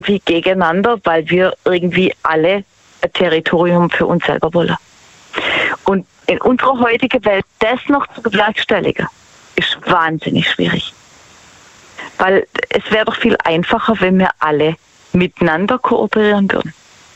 wie gegeneinander, weil wir irgendwie alle ein Territorium für uns selber wollen. Und in unserer heutigen Welt das noch zu bewerkstelligen, ist wahnsinnig schwierig. Weil es wäre doch viel einfacher, wenn wir alle miteinander kooperieren würden.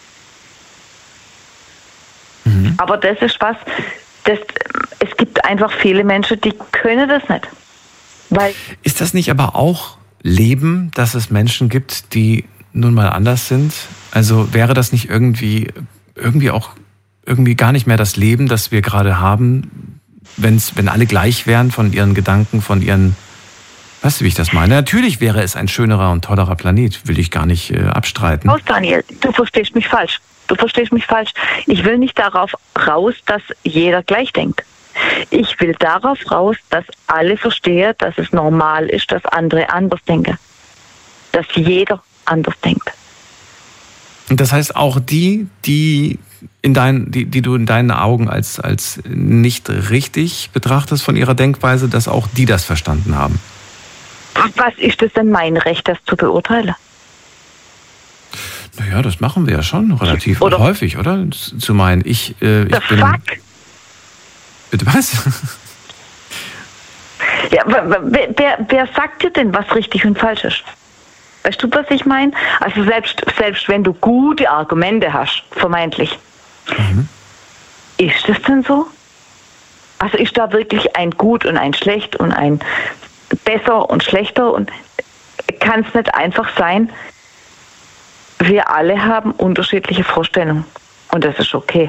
Aber das ist was, es gibt einfach viele Menschen, die können das nicht. Ist das nicht aber auch Leben, dass es Menschen gibt, die nun mal anders sind? Also wäre das nicht irgendwie gar nicht mehr das Leben, das wir gerade haben, wenn alle gleich wären von ihren Gedanken, von ihren... Weißt du, wie ich das meine? Natürlich wäre es ein schönerer und tollerer Planet, will ich gar nicht abstreiten. Daniel, du verstehst mich falsch. Ich will nicht darauf raus, dass jeder gleich denkt. Ich will darauf raus, dass alle verstehen, dass es normal ist, dass andere anders denken. Dass jeder anders denkt. Und das heißt auch die du in deinen Augen als nicht richtig betrachtest von ihrer Denkweise, dass auch die das verstanden haben? Was ist es denn mein Recht, das zu beurteilen? Naja, das machen wir ja schon relativ häufig, oder? Zu meinen, ich bin... Fuck? Bitte was? Ja, wer sagt dir denn, was richtig und falsch ist? Weißt du, was ich meine? Also selbst wenn du gute Argumente hast, vermeintlich, ist das denn so? Also ist da wirklich ein Gut und ein Schlecht und ein besser und schlechter? Und kann es nicht einfach sein, wir alle haben unterschiedliche Vorstellungen und das ist okay.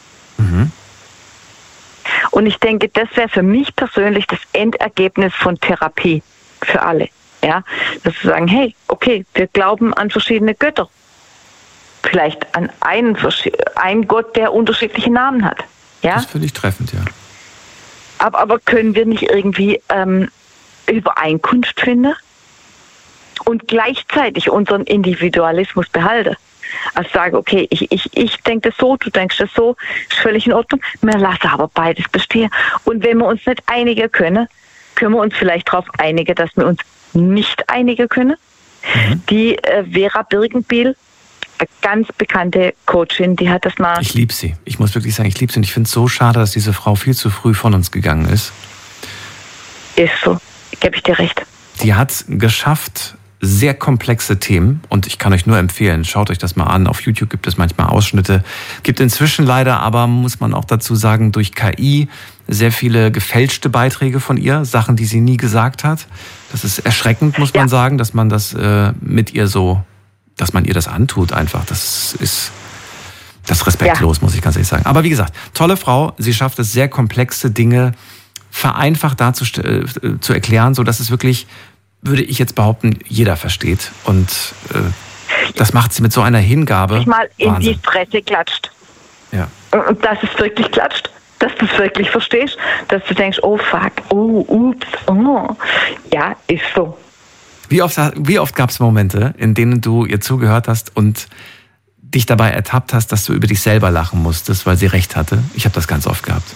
Und ich denke, das wäre für mich persönlich das Endergebnis von Therapie für alle. Ja, dass wir sagen, hey, okay, wir glauben an verschiedene Götter. Vielleicht an einen Gott, der unterschiedliche Namen hat. Ja? Das ist völlig treffend, ja. Aber können wir nicht irgendwie Übereinkunft finden und gleichzeitig unseren Individualismus behalten? Also sage, okay, ich denke das so, du denkst das so, ist völlig in Ordnung. Wir lassen aber beides bestehen. Und wenn wir uns nicht einigen können wir uns vielleicht darauf einigen, dass wir uns nicht einigen können. Die Vera Birkenbiel, eine ganz bekannte Coachin, die hat das mal... Ich liebe sie. Ich muss wirklich sagen, ich liebe sie. Und ich finde es so schade, dass diese Frau viel zu früh von uns gegangen ist. Ist so. Gebe ich dir recht. Die hat geschafft, sehr komplexe Themen, und ich kann euch nur empfehlen, schaut euch das mal an. Auf YouTube gibt es manchmal Ausschnitte. Gibt inzwischen leider, aber muss man auch dazu sagen, durch KI sehr viele gefälschte Beiträge von ihr, Sachen, die sie nie gesagt hat. Das ist erschreckend, muss man sagen, dass man das mit ihr so, dass man ihr das antut einfach. Das ist respektlos, muss ich ganz ehrlich sagen. Aber wie gesagt, tolle Frau. Sie schafft es, sehr komplexe Dinge vereinfacht zu erklären, so dass es wirklich, würde ich jetzt behaupten, jeder versteht. Und das macht sie mit so einer Hingabe. Mal in Wahnsinn. Die Fresse klatscht. Ja. Und dass es wirklich klatscht. Dass du es wirklich verstehst. Dass du denkst, oh fuck, oh, ups, oh. Ja, ist so. Wie oft gab es Momente, in denen du ihr zugehört hast und dich dabei ertappt hast, dass du über dich selber lachen musstest, weil sie recht hatte? Ich habe das ganz oft gehabt.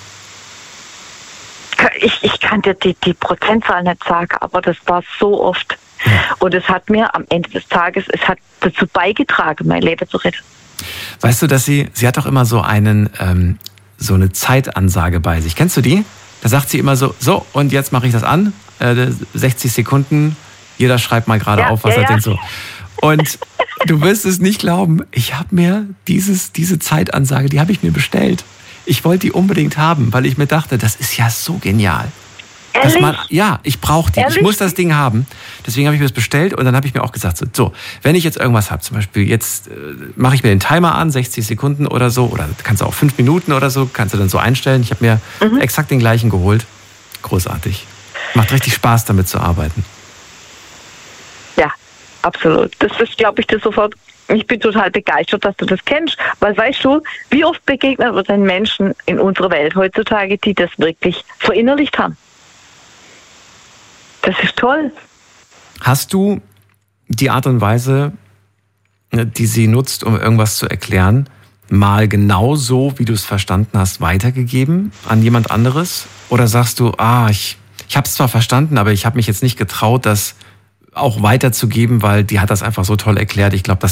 Ich kann dir die Prozentzahl nicht sagen, aber das war so oft. Ja. Und es hat mir am Ende des Tages, es hat dazu beigetragen, mein Leben zu retten. Weißt du, dass sie hat doch immer so so eine Zeitansage bei sich. Kennst du die? Da sagt sie immer so, und jetzt mache ich das an, 60 Sekunden, jeder schreibt mal gerade auf, was er denkt so. Und du wirst es nicht glauben, ich habe mir diese Zeitansage, die habe ich mir bestellt. Ich wollte die unbedingt haben, weil ich mir dachte, das ist ja so genial. Ich brauche die. Ehrlich? Ich muss das Ding haben. Deswegen habe ich mir das bestellt und dann habe ich mir auch gesagt, so, wenn ich jetzt irgendwas habe, zum Beispiel jetzt mache ich mir den Timer an, 60 Sekunden oder so, oder kannst du auch 5 Minuten oder so, kannst du dann so einstellen. Ich habe mir exakt den gleichen geholt. Großartig. Macht richtig Spaß, damit zu arbeiten. Ja, absolut. Das ist, glaube ich, dir sofort. Ich bin total begeistert, dass du das kennst, weil weißt du, wie oft begegnet wir den Menschen in unserer Welt heutzutage, die das wirklich verinnerlicht haben. Das ist toll. Hast du die Art und Weise, die sie nutzt, um irgendwas zu erklären, mal genau so, wie du es verstanden hast, weitergegeben an jemand anderes? Oder sagst du, ich habe es zwar verstanden, aber ich habe mich jetzt nicht getraut, das auch weiterzugeben, weil die hat das einfach so toll erklärt. Ich glaube, das